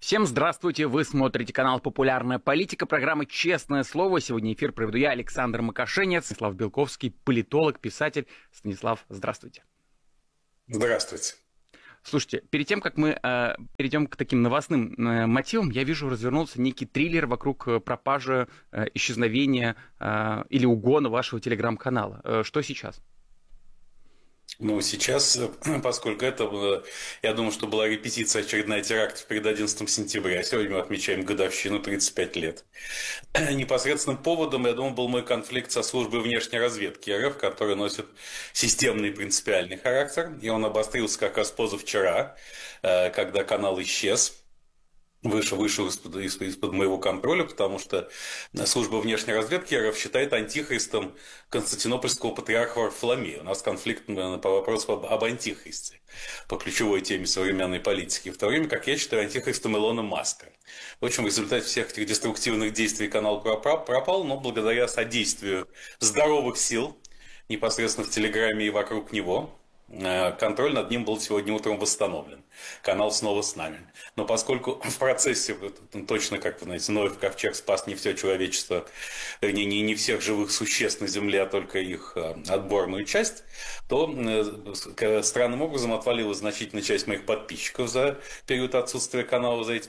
Всем здравствуйте, вы смотрите канал «Популярная политика», программа «Честное слово». Сегодня эфир проведу я, Александр Макашенец, Станислав Белковский, политолог, писатель. Станислав, здравствуйте. Здравствуйте. Слушайте, перед тем, как мы перейдем к таким новостным мотивам, я вижу, развернулся некий триллер вокруг пропажи, исчезновения или угона вашего телеграм-канала. Что сейчас? Ну, сейчас, поскольку это, я думаю, что была репетиция очередная терактов перед 11 сентября, сегодня мы отмечаем годовщину 35 лет. Непосредственным поводом, я думаю, был мой конфликт со службой внешней разведки РФ, который носит системный принципиальный характер, и он обострился как раз позавчера, когда канал исчез. Вышел из-под моего контроля, потому что служба внешней разведки РФ считает антихристом константинопольского патриарха Варфоломея. У нас конфликт по вопросу об антихристе, по ключевой теме современной политики. В то время как я считаю антихристом Илона Маска. В общем, в результате всех этих деструктивных действий канал пропал, но благодаря содействию здоровых сил непосредственно в Телеграме и вокруг него, контроль над ним был сегодня утром восстановлен. Канал снова с нами. Но поскольку в процессе, точно как вы знаете, Ноев ковчег спас не все человечество, не всех живых существ на Земле, а только их отборную часть, то странным образом отвалилась значительная часть моих подписчиков за период отсутствия канала, за эти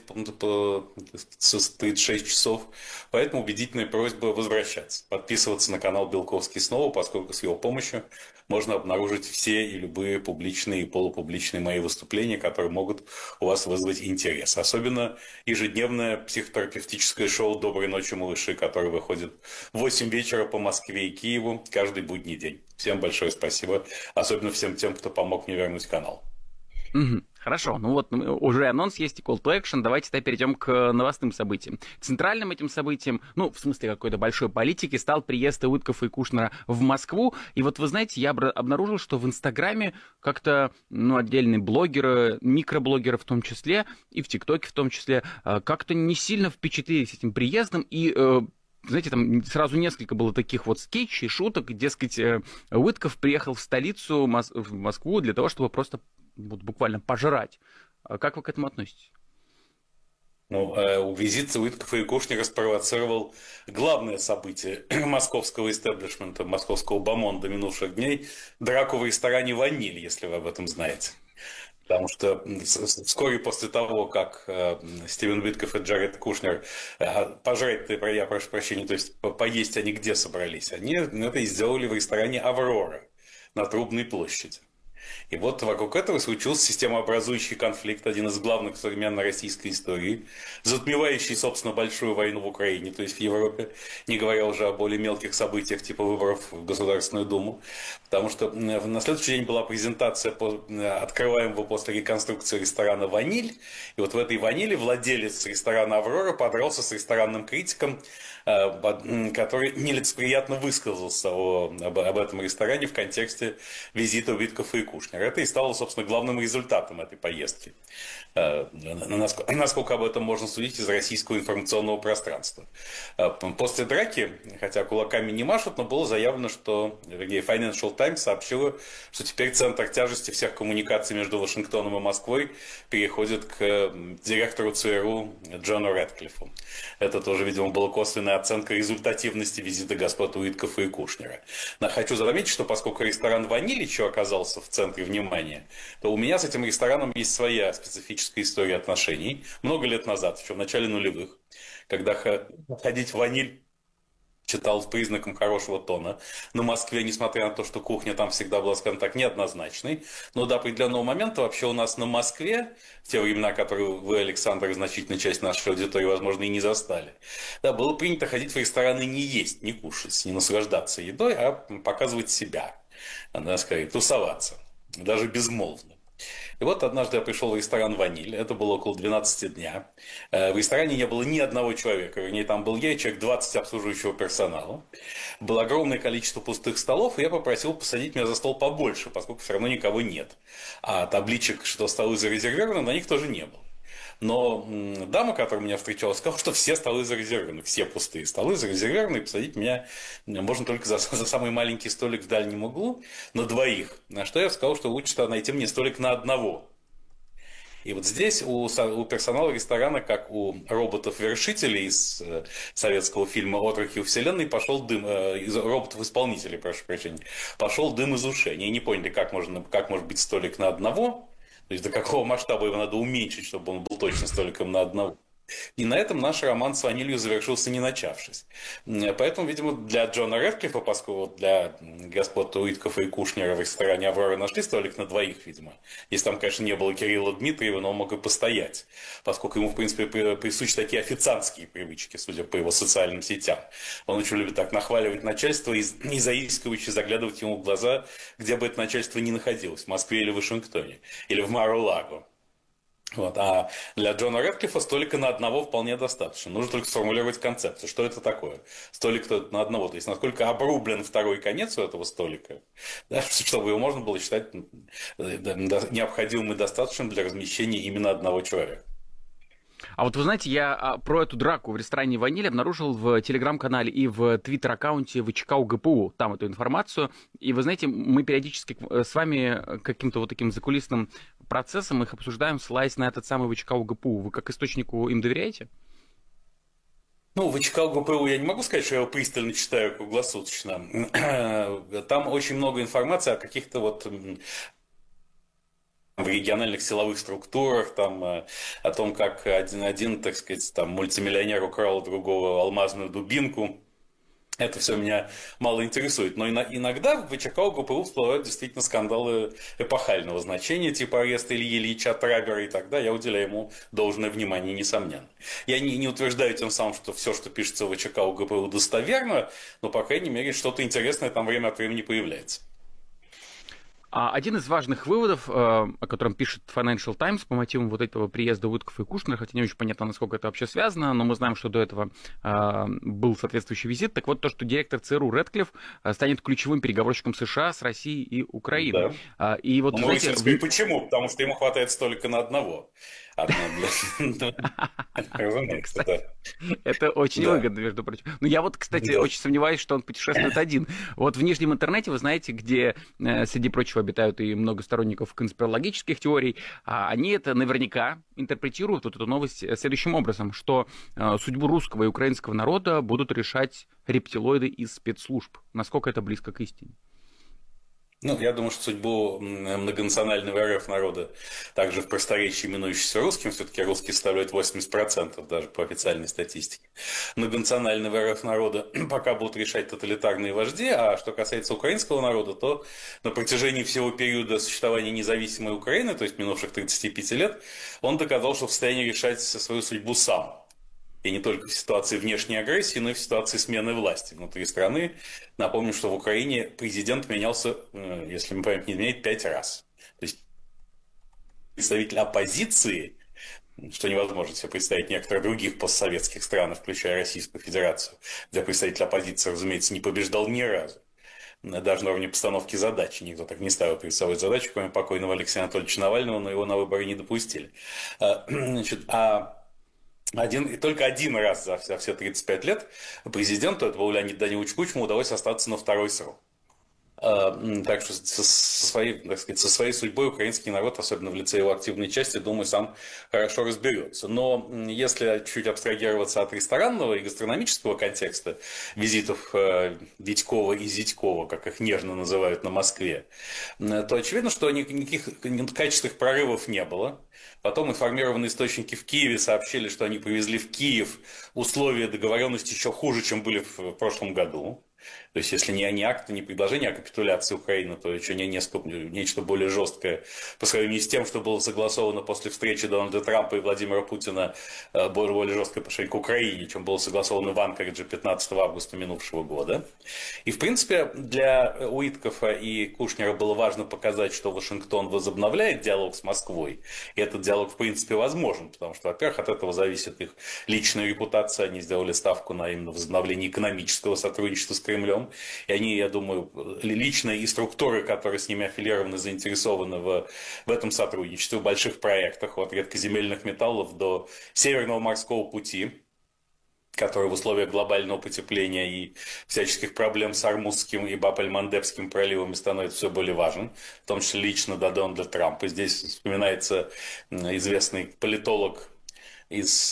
36 часов. Поэтому убедительная просьба возвращаться, подписываться на канал Белковский снова, поскольку с его помощью можно обнаружить все и любые публичные и полупубличные мои выступления, которые могут у вас вызвать интерес. Особенно ежедневное психотерапевтическое шоу «Доброй ночи, малыши», которое выходит в 8 вечера по Москве и Киеву каждый будний день. Всем большое спасибо. Особенно всем тем, кто помог мне вернуть канал. Хорошо, ну вот уже анонс есть и call to action, давайте тогда перейдем к новостным событиям. Центральным этим событием, ну, в смысле какой-то большой политики, стал приезд Уиткоффа и Кушнера в Москву. И вот вы знаете, я обнаружил, что в Инстаграме как-то, отдельные блогеры, микроблогеры в том числе, и в ТикТоке в том числе, как-то не сильно впечатлились этим приездом, и знаете, там сразу несколько было таких вот скетчей, шуток, дескать, Уиткофф приехал в столицу, в Москву для того, чтобы просто буквально пожрать. Как вы к этому относитесь? Визит Уиткоффа и Кушнера спровоцировал главное событие московского истеблишмента, московского бомонда минувших дней – драку в ресторане «Ваниль», если вы об этом знаете. Потому что вскоре после того, как Стивен Уиткофф и Джаред Кушнер пожрать, я прошу прощения, то есть поесть они где собрались? Они это и сделали в ресторане «Аврора» на Трубной площади. И вот вокруг этого случился системообразующий конфликт, один из главных в современной российской истории, затмевающий, собственно, большую войну в Украине, то есть в Европе, не говоря уже о более мелких событиях типа выборов в Государственную Думу. Потому что на следующий день была презентация открываемого после реконструкции ресторана «Ваниль». И вот в этой «Ваниле» владелец ресторана «Аврора» подрался с ресторанным критиком, который нелицеприятно высказался об этом ресторане в контексте визита Уиткоффа и Кушнера. Это и стало, собственно, главным результатом этой поездки. Насколько об этом можно судить из российского информационного пространства. После драки, хотя кулаками не машут, но было заявлено, что Financial Times сообщила, что теперь центр тяжести всех коммуникаций между Вашингтоном и Москвой переходит к директору ЦРУ Джону Рэдклиффу. Это тоже, видимо, была косвенная оценка результативности визита господ Уиткоффа и Кушнера. Но хочу заметить, что поскольку ресторан «Ваниль» еще оказался в центре внимания, то у меня с этим рестораном есть своя специфическая история отношений. Много лет назад, еще в начале нулевых, когда ходить в «Ваниль» считалось признаком хорошего тона. На Москве, несмотря на то, что кухня там всегда была, скажем так, неоднозначной, но до определенного момента вообще у нас на Москве, в те времена, которые вы, Александр, и значительная часть нашей аудитории, возможно, и не застали, да, было принято ходить в рестораны не есть, не кушать, не наслаждаться едой, а показывать себя, надо сказать, тусоваться, даже безмолвно. И вот однажды я пришел в ресторан «Ваниль», это было около 12 дня. В ресторане не было ни одного человека, вернее, там был я и человек 20 обслуживающего персонала. Было огромное количество пустых столов, и я попросил посадить меня за стол побольше, поскольку все равно никого нет. А табличек, что столы зарезервированы, на них тоже не было. Но дама, которая меня встречала, сказала, что все столы зарезервированы, все пустые столы зарезервированы, и посадить меня можно только за самый маленький столик в дальнем углу на двоих. На что я сказал, что лучше найти мне столик на одного. И вот здесь у персонала ресторана, как у роботов-вершителей из советского фильма «Отрохи у вселенной», пошел дым, из роботов-исполнителей, прошу прощения, пошел дым из ушей. Они не поняли, как может быть столик на одного, то есть до какого масштаба его надо уменьшить, чтобы он был точно столиком на одного. И на этом наш роман с ванилью завершился, не начавшись. Поэтому, видимо, для Джона Рэдклиффа, поскольку для господ Уиткофа и Кушнера в ресторане «Аврора» нашли столик на двоих, видимо. Если там, конечно, не было Кирилла Дмитриева, но он мог и постоять. Поскольку ему, в принципе, присущи такие официантские привычки, судя по его социальным сетям. Он очень любит так нахваливать начальство и заискивающе заглядывать ему в глаза, где бы это начальство ни находилось, в Москве или в Вашингтоне, или в Маро-Лаго. Вот. А для Джона Рэдклиффа столика на одного вполне достаточно. Нужно только сформулировать концепцию. Что это такое? Столик на одного. То есть, насколько обрублен второй конец у этого столика, да, чтобы его можно было считать необходимым и достаточным для размещения именно одного человека. А вот вы знаете, я про эту драку в ресторане «Ваниль» обнаружил в телеграм-канале и в твиттер-аккаунте ВЧК УГПУ, там эту информацию. И вы знаете, мы периодически с вами каким-то вот таким закулисным процессом их обсуждаем, ссылаясь на этот самый ВЧК УГПУ. Вы как источнику им доверяете? Ну, ВЧК УГПУ я не могу сказать, что я его пристально читаю круглосуточно. Там очень много информации о каких-то вот в региональных силовых структурах, там, о том, как один, так сказать, там, мультимиллионер украл у другого алмазную дубинку. Это все меня мало интересует. Но иногда в ВЧК УГПУ всплывают действительно скандалы эпохального значения, типа ареста Ильи Ильича Трабера, и тогда я уделяю ему должное внимание, несомненно. Я не утверждаю тем самым, что все, что пишется в ВЧК УГПУ, достоверно, но, по крайней мере, что-то интересное там время от времени появляется. Один из важных выводов, о котором пишет Financial Times по мотивам вот этого приезда Уиткофа и Кушнера, хотя не очень понятно, насколько это вообще связано, но мы знаем, что до этого был соответствующий визит. Так вот, то, что директор ЦРУ Рэдклифф станет ключевым переговорщиком США с Россией и Украиной. Да. И вот, ну, знаете, почему? Потому что ему хватает столика на одного. Разумеется, да. Это очень выгодно, между прочим. Но я вот, кстати, очень сомневаюсь, что он путешествует один. Вот в Нижнем интернете, вы знаете, где, среди прочего, обитают и много сторонников конспирологических теорий, они это наверняка интерпретируют, вот эту новость, следующим образом, что судьбу русского и украинского народа будут решать рептилоиды из спецслужб. Насколько это близко к истине? Ну, я думаю, что судьбу многонационального РФ народа, также в просторечии именующийся русским, все-таки русские составляют 80% даже по официальной статистике, многонационального РФ народа пока будут решать тоталитарные вожди, а что касается украинского народа, то на протяжении всего периода существования независимой Украины, то есть минувших 35 лет, он доказал, что в состоянии решать свою судьбу сам. И не только в ситуации внешней агрессии, но и в ситуации смены власти внутри страны. Напомню, что в Украине президент менялся, если мне память не изменяет, 5 раз. То есть представитель оппозиции, что невозможно себе представить в некоторых других постсоветских странах, включая Российскую Федерацию, где представитель оппозиции, разумеется, не побеждал ни разу. Даже на уровне постановки задачи. Никто так не ставил перед собой задачу, кроме покойного Алексея Анатольевича Навального, но его на выборы не допустили. Значит, только один раз за все 35 лет президенту, это был Леонид Данилович Кучма, удалось остаться на второй срок. Так что со своей судьбой украинский народ, особенно в лице его активной части, думаю, сам хорошо разберется. Но если чуть абстрагироваться от ресторанного и гастрономического контекста визитов Дядькова и Зятькова, как их нежно называют на Москве, то очевидно, что никаких качественных прорывов не было. Потом информированные источники в Киеве сообщили, что они привезли в Киев условия договоренности еще хуже, чем были в прошлом году. То есть, если не акт, не предложение о капитуляции Украины, то еще нечто более жесткое по сравнению с тем, что было согласовано после встречи Дональда Трампа и Владимира Путина, более жесткое по отношению к Украине, чем было согласовано в Анкоридже 15 августа минувшего года. И, в принципе, для Уиткофа и Кушнера было важно показать, что Вашингтон возобновляет диалог с Москвой. И этот диалог, в принципе, возможен, потому что, во-первых, от этого зависит их личная репутация. Они сделали ставку на именно возобновление экономического сотрудничества с Кремлем. И они, я думаю, лично и структуры, которые с ними аффилированы, заинтересованы в этом сотрудничестве, в больших проектах, от редкоземельных металлов до Северного морского пути. который в условиях глобального потепления и всяческих проблем с Ормузским и Баб-эль-Мандебским проливами становится все более важен, в том числе лично до Дональда Трампа. Здесь вспоминается известный политолог из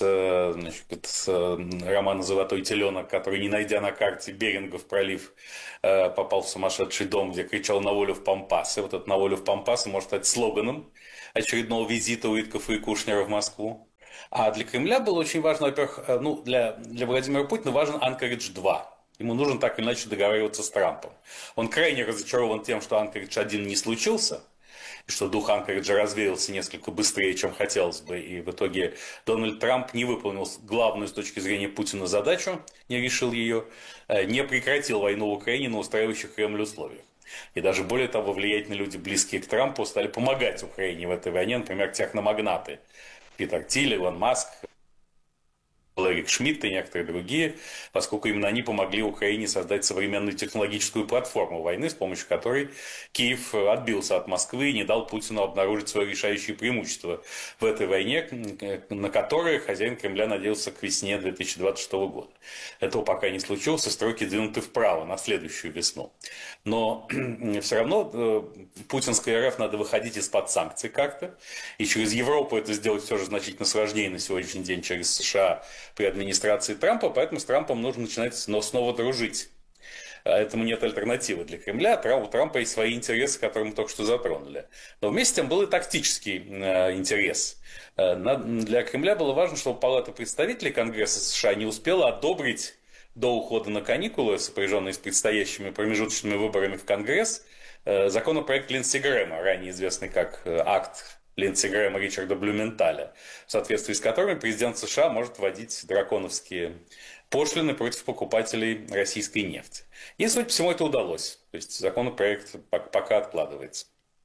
романа «Золотой теленок», который, не найдя на карте Берингов пролив, попал в сумасшедший дом, где кричал «На волю в Пампасы». Вот это «На волю в Пампасы» может стать слоганом очередного визита Уиткофа и Кушнера в Москву. А для Кремля было очень важно, во-первых, для Владимира Путина важен Анкоридж-2. Ему нужно так или иначе договариваться с Трампом. Он крайне разочарован тем, что Анкоридж-1 не случился, и что дух Анкориджа развеялся несколько быстрее, чем хотелось бы. И в итоге Дональд Трамп не выполнил главную с точки зрения Путина задачу, не решил ее, не прекратил войну в Украине на устраивающих Кремль условиях. И даже более того, влиятельные люди, близкие к Трампу, стали помогать Украине в этой войне, например, техномагнаты. Питер Тиль, Илон Маск, Эрик Шмидт и некоторые другие, поскольку именно они помогли Украине создать современную технологическую платформу войны, с помощью которой Киев отбился от Москвы и не дал Путину обнаружить свое решающее преимущество в этой войне, на которое хозяин Кремля надеялся к весне 2026 года. Этого пока не случилось, и строки двинуты вправо на следующую весну. Но все равно путинской РФ надо выходить из-под санкций как-то, и через Европу это сделать все же значительно сложнее на сегодняшний день, через США при администрации Трампа, поэтому с Трампом нужно начинать снова дружить. Этому нет альтернативы для Кремля. У Трампа есть свои интересы, которые мы только что затронули. Но вместе с тем был и тактический интерес. Для Кремля было важно, чтобы Палата представителей Конгресса США не успела одобрить до ухода на каникулы, сопряженные с предстоящими промежуточными выборами в Конгресс, законопроект Линдси Грэма, ранее известный как акт Линдси Грэма и Ричарда Блюменталя, в соответствии с которыми президент США может вводить драконовские пошлины против покупателей российской нефти. И, судя по всему, это удалось. То есть законопроект пока откладывается.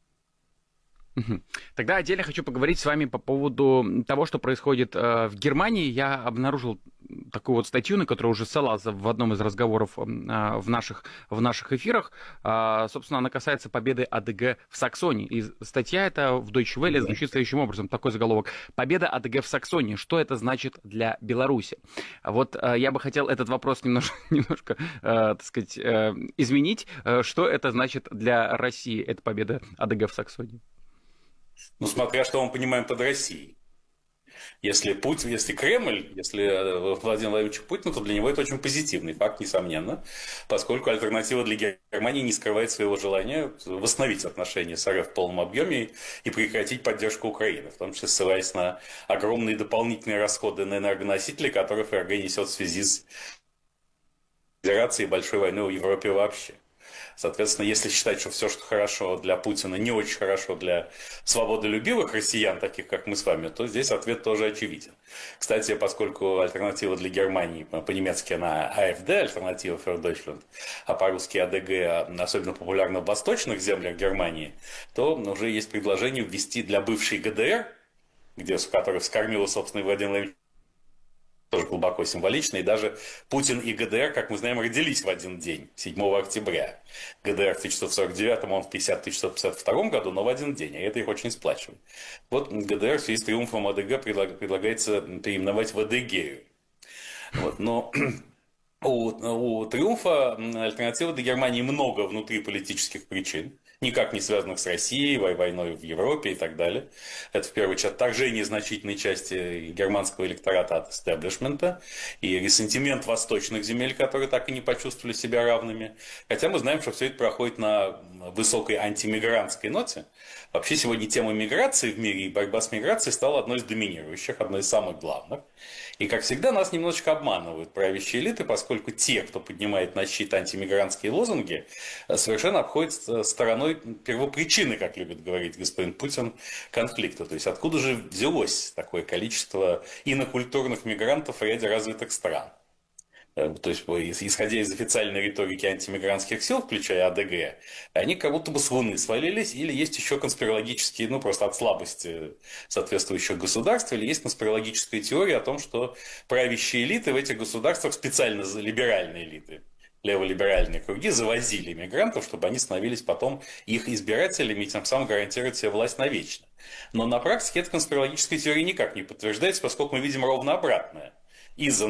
Тогда отдельно хочу поговорить с вами по поводу того, что происходит в Германии. Я обнаружил такую вот статью, на которую уже ссылался в одном из разговоров в наших эфирах. Собственно, она касается победы АДГ в Саксонии. И статья эта в Deutsche Welle звучит следующим образом. Такой заголовок. Победа АДГ в Саксонии. Что это значит для Беларуси? Вот я бы хотел этот вопрос немножко так сказать, изменить. Что это значит для России, эта победа АДГ в Саксонии? Ну, смотря что мы понимаем под Россией. Если Кремль, если Владимир Владимирович Путин, то для него это очень позитивный факт, несомненно, поскольку альтернатива для Германии не скрывает своего желания восстановить отношения с РФ в полном объеме и прекратить поддержку Украины, в том числе ссылаясь на огромные дополнительные расходы на энергоносители, которые ФРГ несет в связи с Федерацией и большой войной в Европе вообще. Соответственно, если считать, что все, что хорошо для Путина, не очень хорошо для свободолюбивых россиян, таких как мы с вами, то здесь ответ тоже очевиден. Кстати, поскольку альтернатива для Германии, по-немецки она АФД, альтернатива für Deutschland, а по-русски АДГ особенно популярна в восточных землях Германии, то уже есть предложение ввести для бывшей ГДР, в которой вскормила, собственно, Владимир Владимирович, тоже глубоко символично, и даже Путин и ГДР, как мы знаем, родились в один день, 7 октября. ГДР в 1949, он в 1952 году, но в один день, и это их очень сплачивает. Вот ГДР в связи с триумфом АДГ предлагается переименовать в Адыгею. Вот, но у триумфа альтернативы для Германии много внутриполитических причин, никак не связанных с Россией, войной в Европе и так далее. Это, в первую очередь, отторжение значительной части германского электората от истеблишмента и ресентимент восточных земель, которые так и не почувствовали себя равными. Хотя мы знаем, что все это проходит на высокой антимигрантской ноте. Вообще сегодня тема миграции в мире и борьба с миграцией стала одной из доминирующих, одной из самых главных. И, как всегда, нас немножечко обманывают правящие элиты, поскольку те, кто поднимает на щит антимигрантские лозунги, совершенно обходят стороной первопричины, как любит говорить господин Путин, конфликта. То есть, откуда же взялось такое количество инокультурных мигрантов в ряде развитых стран? То есть, исходя из официальной риторики антимигрантских сил, включая АДГ, они как будто бы с Луны свалились, или есть еще конспирологические, просто от слабости соответствующих государств, или есть конспирологическая теория о том, что правящие элиты в этих государствах, специально либеральные элиты, леволиберальные круги, завозили мигрантов, чтобы они становились потом их избирателями и тем самым гарантировать себе власть навечно. Но на практике эта конспирологическая теория никак не подтверждается, поскольку мы видим ровно обратное. из-за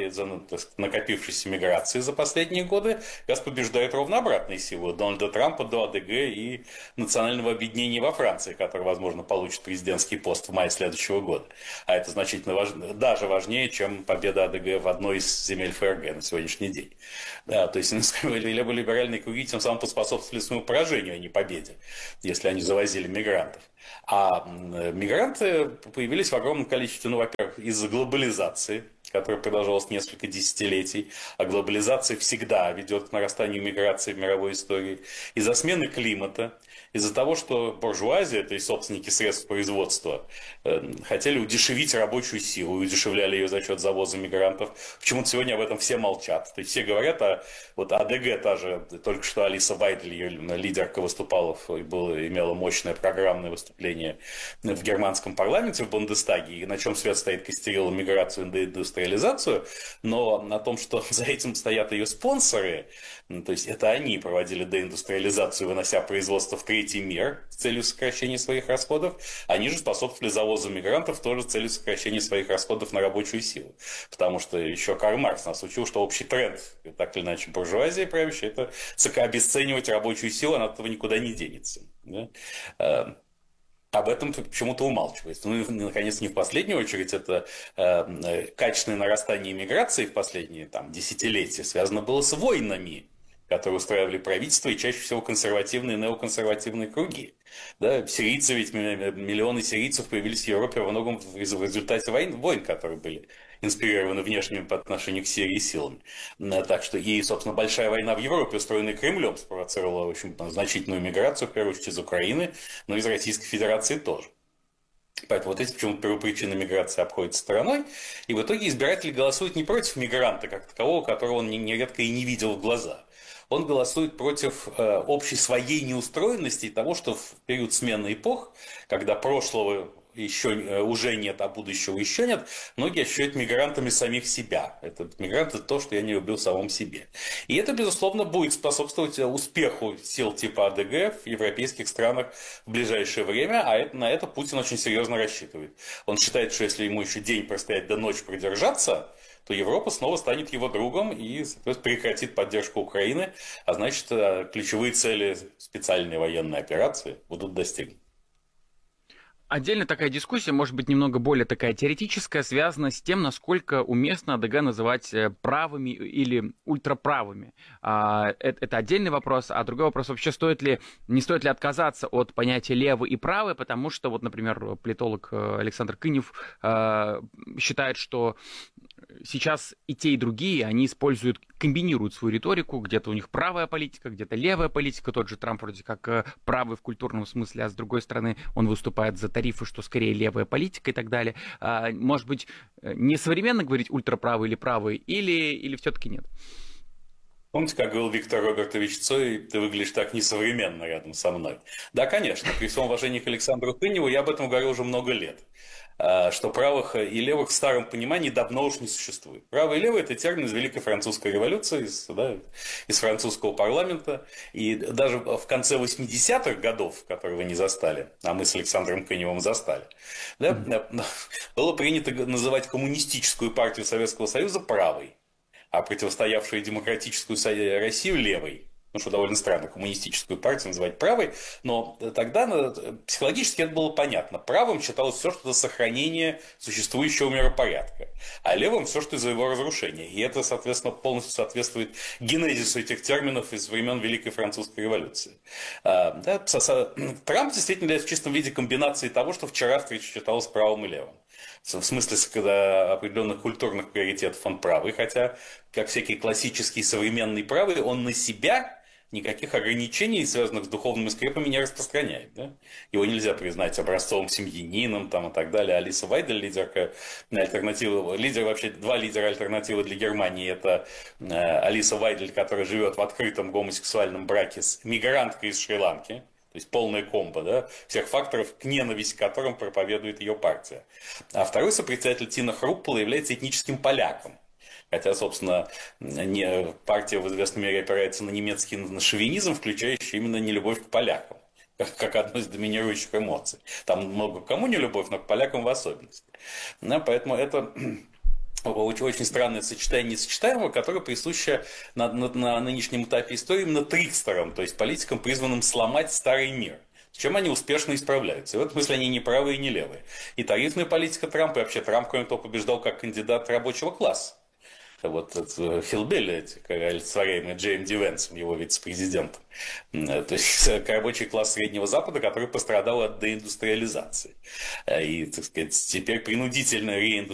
накопившейся миграции за последние годы, как раз побеждают ровно обратные силы Дональда Трампа до АДГ и национального объединения во Франции, который, возможно, получит президентский пост в мае следующего года. А это значительно даже важнее, чем победа АДГ в одной из земель ФРГ на сегодняшний день. Да, то есть либеральные круги тем самым поспособствовали своему поражению, а не победе, если они завозили мигрантов. А мигранты появились в огромном количестве, ну, во-первых, из-за глобализации, которая продолжалась несколько десятилетий, а глобализация всегда ведет к нарастанию миграции в мировой истории, из-за смены климата, из-за того, что буржуазия, то есть собственники средств производства, хотели удешевить рабочую силу и удешевляли ее за счет завоза мигрантов. Почему-то сегодня об этом все молчат. То есть все говорят, вот АДГ та же, только что Алиса Вайдель, ее лидерка, выступала, имела мощное программное выступление в германском парламенте, в Бундестаге, и на чем свет стоит, костерила миграцию и деиндустриализацию, но на том, что за этим стоят ее спонсоры, то есть это они проводили деиндустриализацию, вынося производство в третий мир с целью сокращения своих расходов, они же способствовали завозу мигрантов тоже с целью сокращения своих расходов на рабочую силу. Потому что еще Карл Маркс нас учил, что общий тренд, так или иначе, буржуазии правящей, это обесценивать рабочую силу, она от этого никуда не денется. Да? Об этом почему-то умалчивается. Ну и, наконец, не в последнюю очередь, это качественное нарастание миграции в последние десятилетия связано было с войнами, которые устраивали правительство, и чаще всего консервативные и неоконсервативные круги. Да, сирийцы, ведь миллионы сирийцев появились в Европе во многом в результате войн, которые были инспирированы внешними по отношению к Сирии силами. Так что и, собственно, большая война в Европе, устроенная Кремлем, спровоцировала, в общем, значительную миграцию, в первую очередь, из Украины, но и из Российской Федерации тоже. Поэтому вот эти почему-то первопричины миграции обходятся стороной, и в итоге избиратель голосует не против мигранта как такового, которого он нередко и не видел в глаза. Он голосует против общей своей неустроенности и того, что в период смены эпох, когда прошлого уже нет, а будущего еще нет, многие ощущают мигрантами самих себя. Мигрант – это то, что я не люблю в самом себе. И это, безусловно, будет способствовать успеху сил типа АДГ в европейских странах в ближайшее время, а на это Путин очень серьезно рассчитывает. Он считает, что если ему еще день простоять до ночи продержаться, то Европа снова станет его другом и, соответственно, прекратит поддержку Украины, а значит, ключевые цели специальной военной операции будут достигнуты. Отдельно такая дискуссия, может быть, немного более такая теоретическая, связана с тем, насколько уместно АДГ называть правыми или ультраправыми. Это отдельный вопрос. А другой вопрос, вообще не стоит ли отказаться от понятия левый и правый, потому что, вот, например, политолог Александр Кынев считает, что сейчас и те, и другие, они комбинируют свою риторику, где-то у них правая политика, где-то левая политика, тот же Трамп вроде как правый в культурном смысле, а с другой стороны он выступает за тарифы, что скорее левая политика и так далее. Может быть, не современно говорить ультраправый или правый, или все-таки нет? Помните, как говорил Виктор Робертович Цой, ты выглядишь так несовременно рядом со мной. Да, конечно, при всем уважении к Александру Кыневу я об этом говорил уже много лет. Что правых и левых в старом понимании давно уж не существует. Правый и левый – это термин из Великой Французской революции, из французского парламента. И даже в конце 80-х годов, которые вы не застали, а мы с Александром Кыневым застали, было принято называть коммунистическую партию Советского Союза правой, а противостоявшую демократическую Россию левой. Ну, что довольно странно, коммунистическую партию называть правой, но тогда психологически это было понятно. Правым считалось все, что за сохранение существующего миропорядка, а левым все, что за его разрушение. И это, соответственно, полностью соответствует генезису этих терминов из времен Великой Французской революции. Трамп действительно является в чистом виде комбинацией того, что вчера считалось правым и левым. В смысле, когда определенных культурных приоритетов он правый, хотя, как всякий классический современный правый, он на себя никаких ограничений, связанных с духовными скрепами, не распространяет. Да? Его нельзя признать образцовым семьянином и так далее. Алиса Вайдель, лидерка альтернативы, два лидера альтернативы для Германии, это Алиса Вайдель, которая живет в открытом гомосексуальном браке с мигранткой из Шри-Ланки. То есть полная комбо, да, всех факторов, к ненависти к которым проповедует ее партия. А второй сопредседатель Тина Хруппала является этническим поляком. Хотя, собственно, партия в известной мере опирается на немецкий шовинизм, включающий именно нелюбовь к полякам, как одну из доминирующих эмоций. Там много кому не любовь, но к полякам в особенности. Да, поэтому это очень, очень странное сочетание несочетаемого, которое присуще на нынешнем этапе истории именно трикстерам, то есть политикам, призванным сломать старый мир. С чем они успешно исправляются. И в этом смысле они не правые и не левые. И тарифная политика Трампа, и вообще Трамп, кроме того, побеждал как кандидат рабочего класса. Вот Фил Билли, олицетворяемый Джейм Ди Венсом, его вице-президентом. То есть рабочий класс Среднего Запада, который пострадал от деиндустриализации. И, так сказать, теперь принудительно